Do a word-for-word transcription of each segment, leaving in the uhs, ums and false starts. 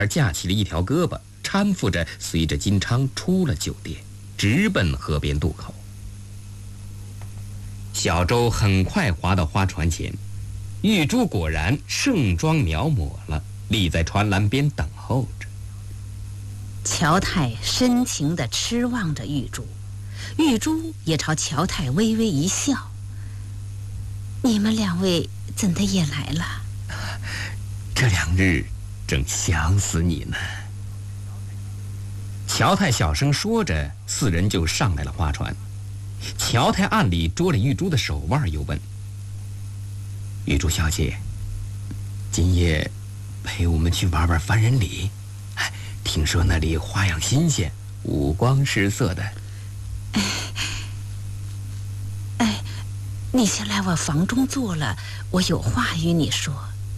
而架起了一条胳膊，搀扶着随着金昌出了酒店，直奔河边渡口。小舟很快划到花船前，玉珠果然盛装描抹了，立在船栏边等候着。 乔太深情地痴望着玉珠，玉珠也朝乔太微微一笑。你们两位怎的也来了？ 这两日正想死你呢。乔太小声说着，四人就上来了花船。乔太暗里捉了玉珠的手腕，又问：玉珠小姐，今夜陪我们去玩玩凡人里？哎，听说那里花样新鲜，五光十色的。 哎，哎，你先来我房中坐了，我有话与你说。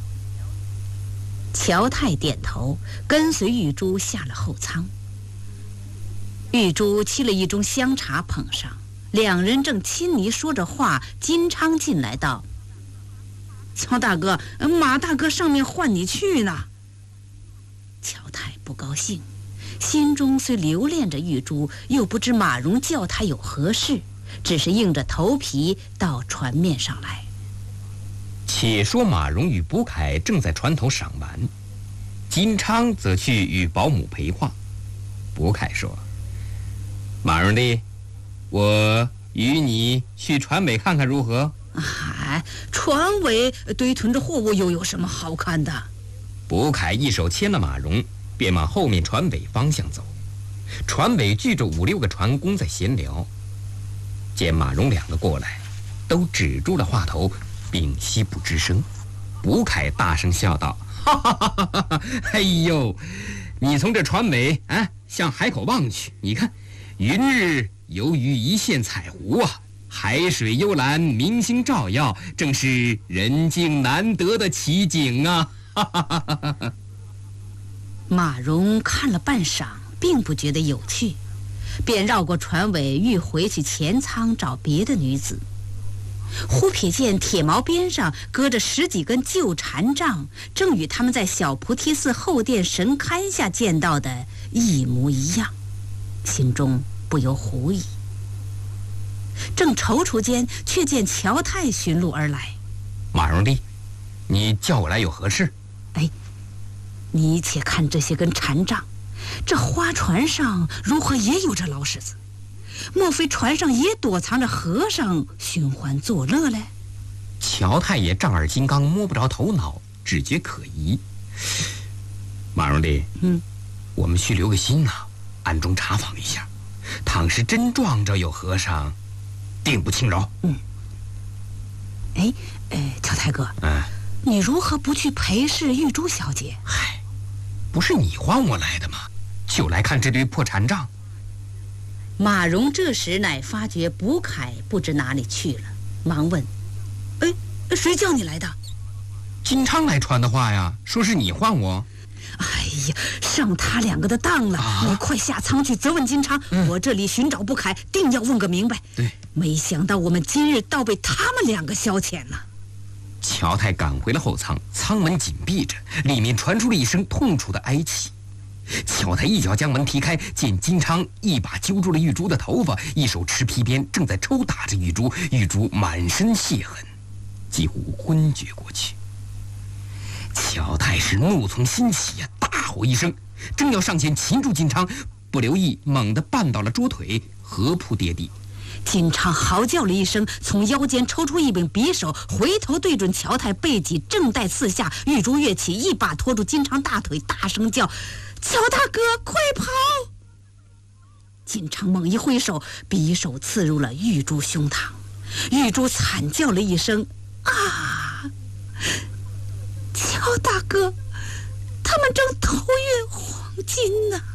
乔太点头，跟随玉珠下了后舱。玉珠沏了一盅香茶捧上，两人正亲昵说着话，金昌进来道：乔大哥，马大哥上面唤你去呢。乔太不高兴，心中虽留恋着玉珠，又不知马蓉叫他有何事，只是硬着头皮到船面上来。 且说马蓉与卜凯正在船头赏玩，金昌则去与保姆陪话。卜凯说：马蓉弟，我与你去船尾看看如何？ 哎，船尾堆囤着货物又有什么好看的？ 卜凯一手牵了马蓉，便往后面船尾方向走。船尾聚着五六个船工在闲聊，见马蓉两个过来，都止住了话头，屏息不吱声。卜凯大声笑道：哈哈哈哈哈！哎呦，你从这船尾啊向海口望去，你看云日游于一线彩湖啊，海水幽蓝，明星照耀，正是人境难得的奇景啊！哈哈哈哈哈！ 马蓉看了半晌，并不觉得有趣，便绕过船尾，欲回去前舱找别的女子。忽瞥见铁锚边上搁着十几根旧禅杖，正与他们在小菩提寺后殿神龛下见到的一模一样，心中不由狐疑。正踌躇间，却见乔太寻路而来。 马蓉弟，你叫我来有何事？ 哎，你且看这些根禅杖，这花船上如何也有这老狮子？莫非船上也躲藏着和尚寻欢作乐嘞？ 乔太爷丈二金刚摸不着头脑，只觉可疑。马蓉弟， 嗯， 我们须留个心呐、啊，暗中查访一下，倘是真撞着有和尚，定不轻饶。 嗯。哎，呃，乔太哥， 嗯， 你如何不去陪侍玉珠小姐？ 嗨，不是你唤我来的吗？就来看这堆破禅杖。 马蓉这时乃发觉卜凯不知哪里去了，忙问：哎，谁叫你来的？ 金昌来传的话呀，说是你唤我。 哎呀，上他两个的当了、啊、你快下舱去责问金昌、嗯、我这里寻找卜凯，定要问个明白。 对， 没想到我们今日倒被他们两个消遣了。 乔太赶回了后舱，舱门紧闭着，里面传出了一声痛楚的哀泣。乔太一脚将门踢开，见金昌一把揪住了玉珠的头发，一手持皮鞭，正在抽打着玉珠。玉珠满身血痕，几乎昏厥过去。乔太是怒从心起呀、啊，大吼一声，正要上前擒住金昌，不留意猛地绊倒了桌腿，合扑跌地。 金昌嚎叫了一声，从腰间抽出一柄匕首，回头对准乔太背脊，正待刺下。玉珠跃起，一把拖住金昌大腿，大声叫：乔大哥，快跑！金昌猛一挥手，匕首刺入了玉珠胸膛。玉珠惨叫了一声：啊！乔大哥，他们正偷运黄金呢。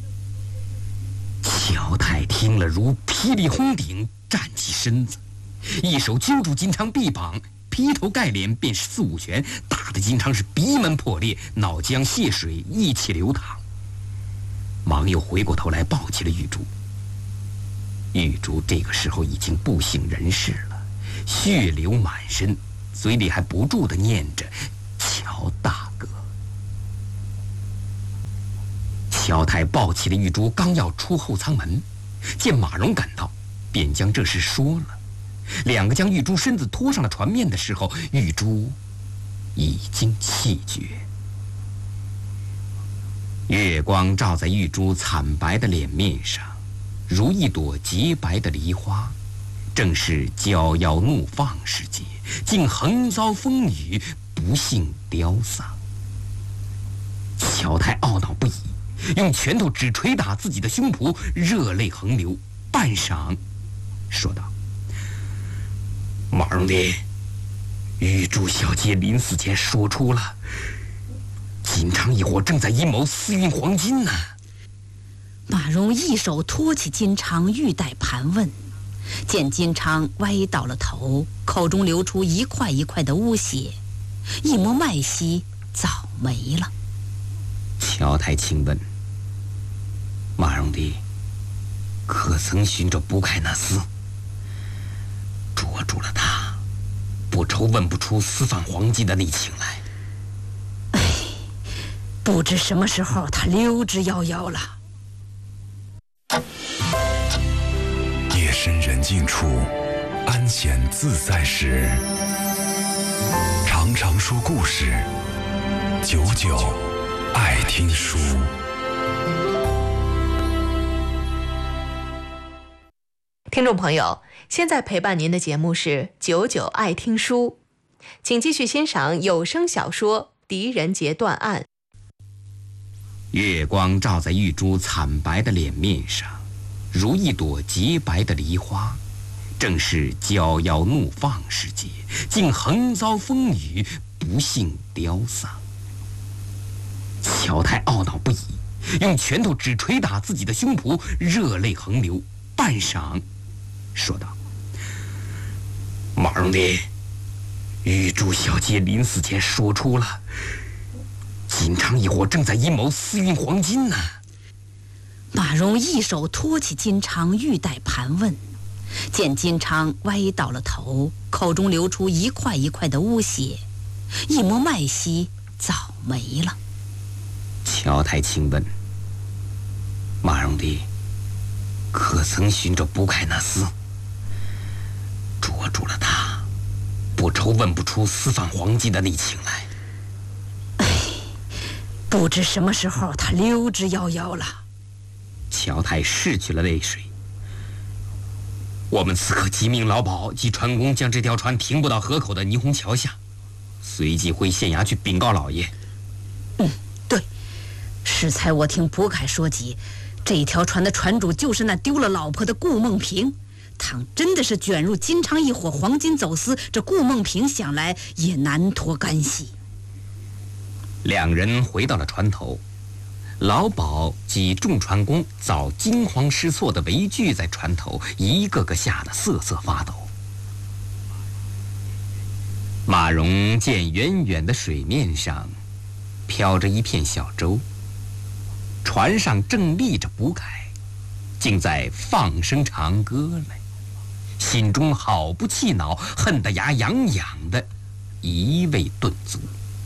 乔太听了如霹雳轰顶，站起身子，一手揪住金昌臂膀，劈头盖脸便是四五拳，打得金昌是鼻门破裂，脑浆血水一起流淌。忙又回过头来抱起了玉珠。玉珠这个时候已经不省人事了，血流满身，嘴里还不住地念着乔大哥。 乔太抱起了玉珠，刚要出后舱门，见马蓉赶到，便将这事说了。两个将玉珠身子拖上了船面的时候，玉珠已经气绝。月光照在玉珠惨白的脸面上，如一朵洁白的梨花，正是骄妖怒放时节，竟横遭风雨，不幸凋丧。乔太懊恼不已，用拳头只捶打自己的胸脯，热泪横流，半晌说道：“马蓉爹，玉珠小姐临死前说出了，金昌一伙正在阴谋私运黄金呢。” 马蓉一手托起金昌，欲待盘问，见金昌歪倒了头，口中流出一块一块的污血，一摸脉息，早没了。 乔太轻问：“马蓉弟，可曾寻着卜凯那厮？捉住了他，不愁问不出私放黄金的内情来。” 哎，不知什么时候他溜之夭夭了。 夜深人静处，安闲自在时，常常说故事，久久爱听书。 听众朋友，现在陪伴您的节目是久久爱听书，请继续欣赏有声小说《狄仁杰断案》。 月光照在玉珠惨白的脸面上，如一朵洁白的梨花，正是骄妖怒放时节，竟横遭风雨，不幸凋丧。乔太懊恼不已，用拳头只捶打自己的胸脯，热泪横流，半晌说道：“马蓉爹，玉珠小姐临死前说出了，金昌一伙正在阴谋私运黄金呢。” 马蓉一手托起金昌，欲待盘问，见金昌歪倒了头，口中流出一块一块的污血，一摸脉息，早没了。 乔太轻问：“马蓉弟，可曾寻着卜凯那厮？捉住了他，不愁问不出私放黄金的内情来。” 哎，不知什么时候他溜之夭夭了。 乔太拭去了泪水。我们此刻即命老鸨及船工将这条船停泊到河口的霓虹桥下，随即回县衙去禀告老爷。 嗯，对。适才我听卜凯说起，这条船的船主就是那丢了老婆的顾梦萍。倘真的是卷入金昌一伙黄金走私，这顾梦萍想来也难脱干系。 两人回到了船头，老鸨及众船工早惊慌失措地围聚在船头，一个个吓得瑟瑟发抖。马蓉见远远的水面上飘着一片小舟，船上正立着卜凯，竟在放声长歌来，心中好不气恼，恨得牙痒痒的，一味顿足。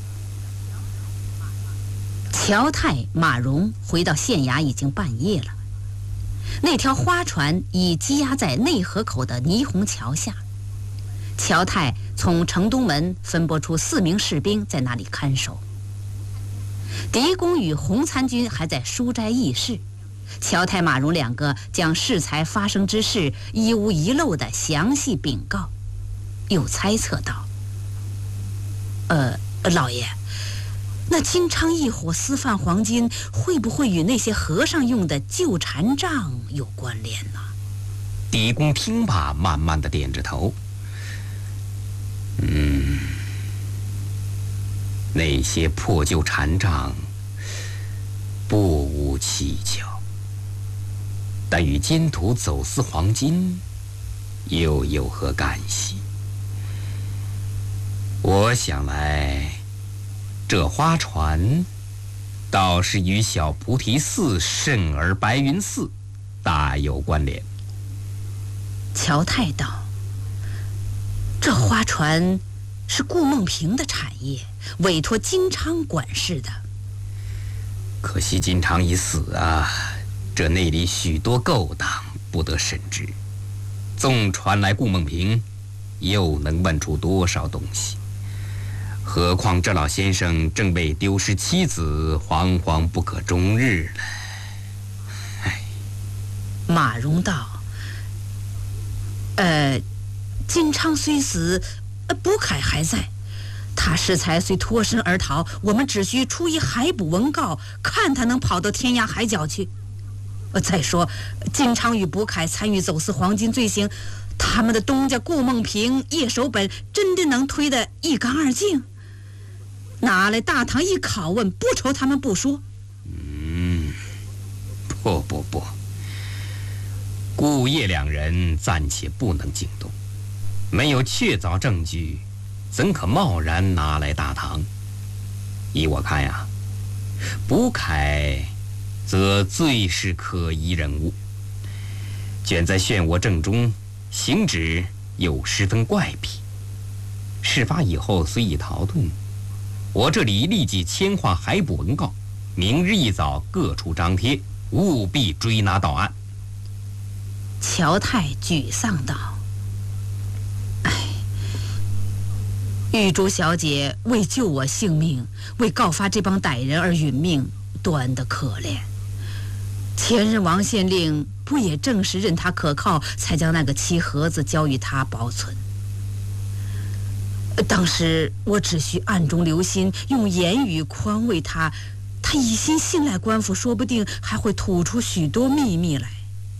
乔太、马蓉回到县衙已经半夜了，那条花船已积压在内河口的霓虹桥下。乔太从城东门分拨出四名士兵在那里看守。狄公与洪参军还在书斋议事，乔太、马蓉两个将适才发生之事一无遗漏地详细禀告，又猜测道：“呃，老爷，那金昌一伙私贩黄金，会不会与那些和尚用的旧禅杖有关联呢？” 狄公听罢，慢慢地点着头。嗯，那些破旧禅杖不无蹊跷，但与奸徒走私黄金又有何干系？我想来，这花船倒是与小菩提寺圣儿白云寺大有关联。 乔太道：“这花船是顾梦萍的产业，委托金昌管事的。” 可惜金昌已死啊，这内里许多勾当不得审知。纵传来顾梦平，又能问出多少东西？何况这老先生正为丢失妻子惶惶不可终日了。唉， 马荣道：“呃，金昌虽死，呃，卜凯还在。他适才虽脱身而逃，我们只需出一海捕文告，看他能跑到天涯海角去。呃，再说，金昌与卜凯参与走私黄金罪行，他们的东家顾梦平、叶守本真的能推得一干二净？拿来大堂一拷问，不愁他们不说。 嗯，不不不，顾叶两人暂且不能惊动，没有确凿证据，怎可贸然拿来大堂？依我看呀，卜凯则最是可疑人物，卷在漩涡正中，行止又十分怪癖。事发以后虽已逃遁，我这里立即签画海捕文告，明日一早各处张贴，务必追拿到案。 乔太沮丧道：“哎，玉珠小姐为救我性命，为告发这帮歹人而殒命，端得可怜。前任王县令不也正是认他可靠，才将那个漆盒子交予他保存？当时我只需暗中留心，用言语宽慰他，他一心信赖官府，说不定还会吐出许多秘密来。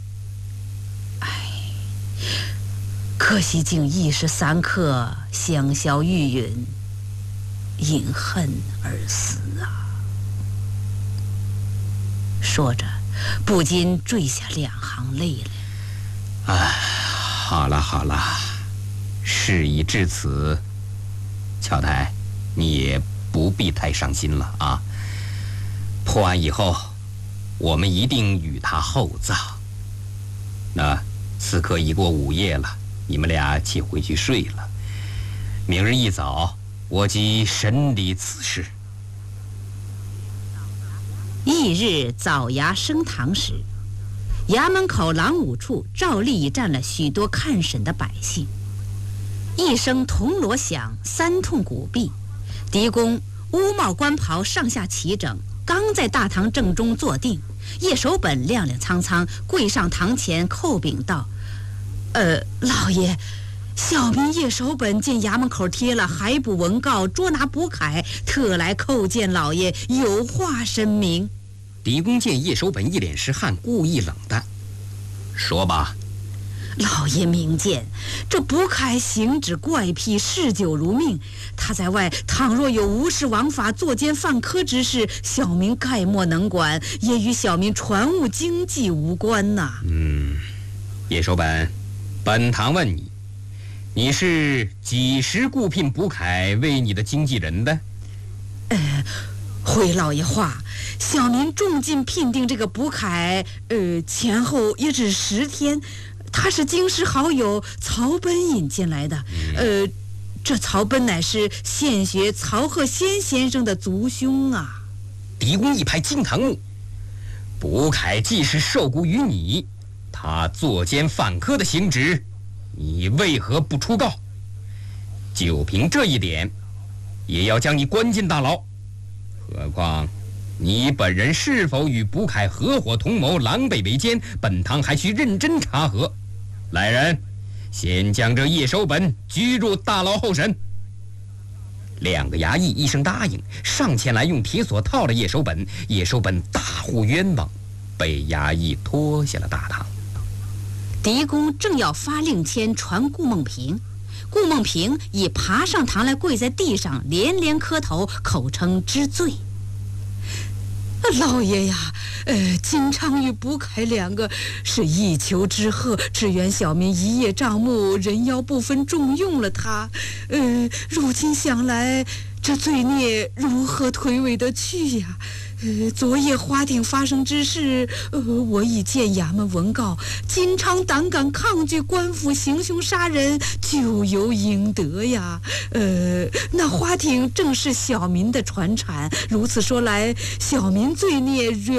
唉，可惜竟一时三刻香消玉殒，因恨而死啊！”说着，不禁坠下两行泪来。 唉，好了好了，事已至此，乔太，你也不必太伤心了啊。破案以后，我们一定与他厚葬。那此刻已过午夜了，你们俩且回去睡了。明日一早，我即审理此事。 翌日早衙升堂时，衙门口廊庑处照例已站了许多看审的百姓。一声铜锣响，三通鼓壁，狄公乌帽官袍上下齐整，刚在大堂正中坐定，叶守本踉踉苍苍跪上堂前叩禀道：“呃，老爷，小民叶守本见衙门口贴了海捕文告，捉拿卜凯，特来叩见老爷，有话申明。” 狄公见叶守本一脸是汗，故意冷淡：“说吧。” 老爷明鉴，这卜凯行止怪癖，嗜酒如命。他在外倘若有无事枉法、作奸犯科之事，小民概莫能管，也与小民船务经济无关呐。 嗯，叶守本，本堂问你，你是几时雇聘卜凯为你的经纪人的？ 呃，回老爷话，小民重金聘定这个卜凯，呃，前后也只十天。他是京师好友曹奔引进来的，呃，这曹奔乃是现学曹鹤仙先生的族兄啊。 狄公一拍惊堂木：“卜凯既是受雇于你，他作奸犯科的行止，你为何不出告？就凭这一点，也要将你关进大牢。何况你本人是否与卜凯合伙同谋、狼狈为奸，本堂还需认真查核。来人，先将这叶守本拘入大牢候审。”两个衙役一声答应，上前来用铁锁套了叶守本。叶守本大呼冤枉，被衙役拖下了大堂。 狄公正要发令签传顾梦平，顾梦平已爬上堂来，跪在地上连连磕头，口称知罪。老爷呀，呃，金昌与卜凯两个是一丘之貉，只愿小民一叶障目，人妖不分重用了他。呃，如今想来， 这罪孽如何推诿得去呀？呃，昨夜花町发生之事，呃，我已见衙门文告，金昌胆敢抗拒官府行凶杀人，咎有应得呀。呃，那花町正是小民的传产，如此说来，小民罪孽